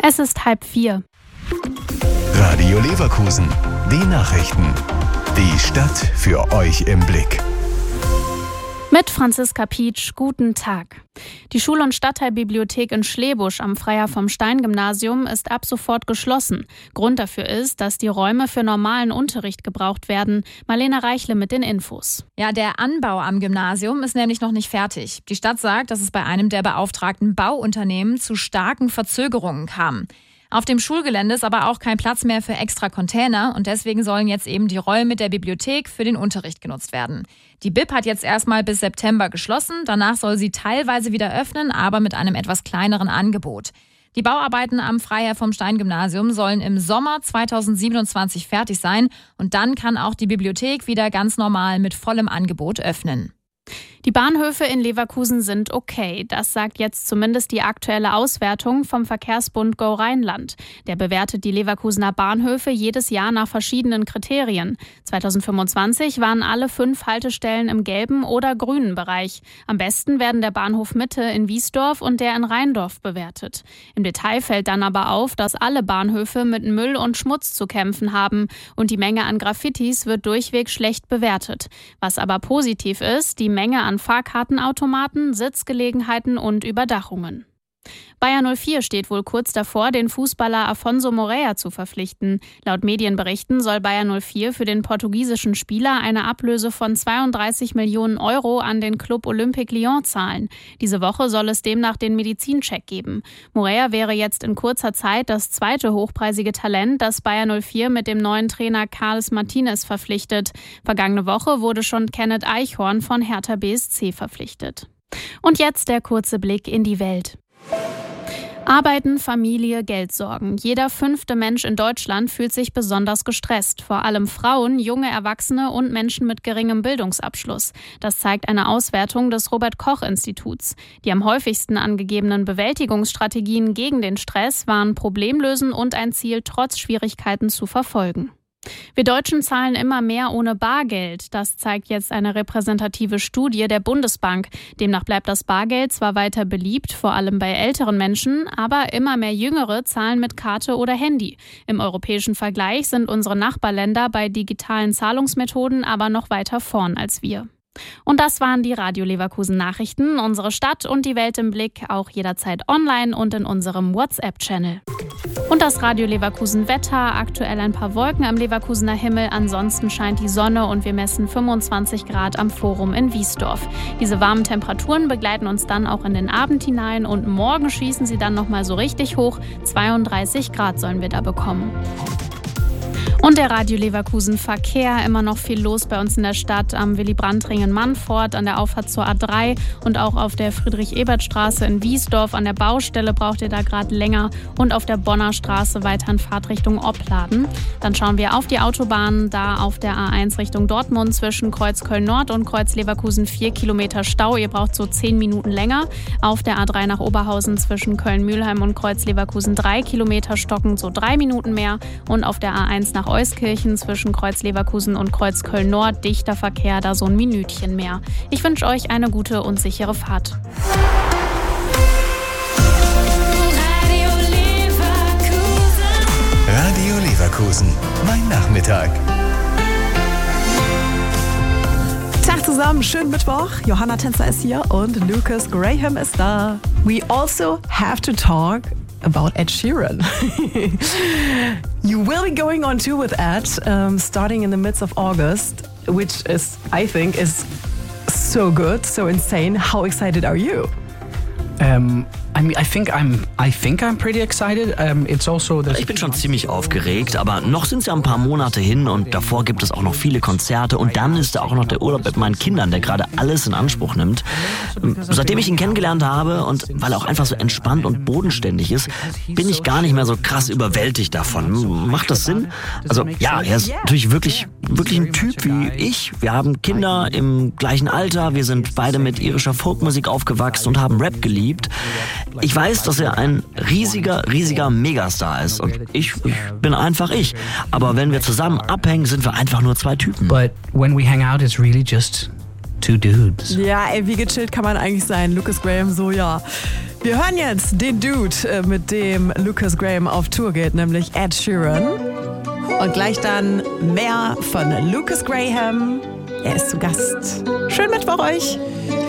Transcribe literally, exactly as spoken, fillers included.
Es ist halb vier. Radio Leverkusen, die Nachrichten. Die Stadt für euch im Blick. Mit Franziska Pietsch, guten Tag. Die Schul- und Stadtteilbibliothek in Schlebusch am Freiherr vom Stein-Gymnasium ist ab sofort geschlossen. Grund dafür ist, dass die Räume für normalen Unterricht gebraucht werden. Marlene Reichle mit den Infos. Ja, der Anbau am Gymnasium ist nämlich noch nicht fertig. Die Stadt sagt, dass es bei einem der beauftragten Bauunternehmen zu starken Verzögerungen kam. Auf dem Schulgelände ist aber auch kein Platz mehr für extra Container und deswegen sollen jetzt eben die Räume der Bibliothek für den Unterricht genutzt werden. Die B I B hat jetzt erstmal bis September geschlossen, danach soll sie teilweise wieder öffnen, aber mit einem etwas kleineren Angebot. Die Bauarbeiten am Freiherr vom Stein-Gymnasium sollen im Sommer zweitausendsiebenundzwanzig fertig sein und dann kann auch die Bibliothek wieder ganz normal mit vollem Angebot öffnen. Die Bahnhöfe in Leverkusen sind okay. Das sagt jetzt zumindest die aktuelle Auswertung vom Verkehrsbund Go Rheinland. Der bewertet die Leverkusener Bahnhöfe jedes Jahr nach verschiedenen Kriterien. zweitausendfünfundzwanzig waren alle fünf Haltestellen im gelben oder grünen Bereich. Am besten werden der Bahnhof Mitte in Wiesdorf und der in Rheindorf bewertet. Im Detail fällt dann aber auf, dass alle Bahnhöfe mit Müll und Schmutz zu kämpfen haben und die Menge an Graffitis wird durchweg schlecht bewertet. Was aber positiv ist, die Menge an Fahrkartenautomaten, Sitzgelegenheiten und Überdachungen. Bayer null vier steht wohl kurz davor, den Fußballer Afonso Moreira zu verpflichten. Laut Medienberichten soll Bayer null vier für den portugiesischen Spieler eine Ablöse von zweiunddreißig Millionen Euro an den Club Olympique Lyon zahlen. Diese Woche soll es demnach den Medizincheck geben. Moreira wäre jetzt in kurzer Zeit das zweite hochpreisige Talent, das Bayer null vier mit dem neuen Trainer Carles Martinez verpflichtet. Vergangene Woche wurde schon Kenneth Eichhorn von Hertha B S C verpflichtet. Und jetzt der kurze Blick in die Welt. Arbeiten, Familie, Geldsorgen. Jeder fünfte Mensch in Deutschland fühlt sich besonders gestresst. Vor allem Frauen, junge Erwachsene und Menschen mit geringem Bildungsabschluss. Das zeigt eine Auswertung des Robert-Koch-Instituts. Die am häufigsten angegebenen Bewältigungsstrategien gegen den Stress waren Problemlösen und ein Ziel, trotz Schwierigkeiten zu verfolgen. Wir Deutschen zahlen immer mehr ohne Bargeld. Das zeigt jetzt eine repräsentative Studie der Bundesbank. Demnach bleibt das Bargeld zwar weiter beliebt, vor allem bei älteren Menschen, aber immer mehr Jüngere zahlen mit Karte oder Handy. Im europäischen Vergleich sind unsere Nachbarländer bei digitalen Zahlungsmethoden aber noch weiter vorn als wir. Und das waren die Radio Leverkusen Nachrichten. Unsere Stadt und die Welt im Blick, auch jederzeit online und in unserem WhatsApp-Channel. Und das Radio Leverkusen Wetter, aktuell ein paar Wolken am Leverkusener Himmel, ansonsten scheint die Sonne und wir messen fünfundzwanzig Grad am Forum in Wiesdorf. Diese warmen Temperaturen begleiten uns dann auch in den Abend hinein und morgen schießen sie dann nochmal so richtig hoch, zweiunddreißig Grad sollen wir da bekommen. Und der Radio Leverkusen Verkehr, immer noch viel los bei uns in der Stadt am Willy-Brandt-Ring in Mannfort, an der Auffahrt zur A drei und auch auf der Friedrich-Ebert-Straße in Wiesdorf. An der Baustelle braucht ihr da gerade länger und auf der Bonner Straße weiter in Fahrtrichtung Opladen. Dann schauen wir auf die Autobahnen, da auf der A eins Richtung Dortmund zwischen Kreuz Köln-Nord und Kreuz Leverkusen vier Kilometer Stau. Ihr braucht so zehn Minuten länger. Auf der A drei nach Oberhausen zwischen Köln-Mühlheim und Kreuz Leverkusen drei Kilometer stockend, so drei Minuten mehr. Und auf der A eins nach Euskirchen zwischen Kreuz Leverkusen und Kreuz Köln-Nord, dichter Verkehr, da so ein Minütchen mehr. Ich wünsche euch eine gute und sichere Fahrt. Radio Leverkusen. Radio Leverkusen, mein Nachmittag. Tag zusammen, schönen Mittwoch. Johanna Tänzer ist hier und Lucas Graham ist da. We also have to talk about Ed Sheeran. You will be going on tour with Ed, um, starting in the midst of August, which is, I think, is so good, so insane. How excited are you? Um, I mean, I think I'm, I think I'm pretty excited. Um, it's also the ich bin schon ziemlich aufgeregt, aber noch sind es ja ein paar Monate hin und davor gibt es auch noch viele Konzerte und dann ist da auch noch der Urlaub mit meinen Kindern, der gerade alles in Anspruch nimmt. Seitdem ich ihn kennengelernt habe und weil er auch einfach so entspannt und bodenständig ist, bin ich gar nicht mehr so krass überwältigt davon. Macht das Sinn? Also ja, er ist natürlich wirklich, wirklich ein Typ wie ich. Wir haben Kinder im gleichen Alter, wir sind beide mit irischer Folkmusik aufgewachsen und haben Rap geliebt. Ich weiß, dass er ein riesiger, riesiger Megastar ist und ich, ich bin einfach ich. Aber wenn wir zusammen abhängen, sind wir einfach nur zwei Typen. But when we hang out, it's really just two dudes. Ja, ey, wie gechillt kann man eigentlich sein? Lucas Graham, so ja. Wir hören jetzt den Dude, mit dem Lucas Graham auf Tour geht, nämlich Ed Sheeran. Und gleich dann mehr von Lucas Graham. Er ist zu Gast. Schönen Mittwoch euch.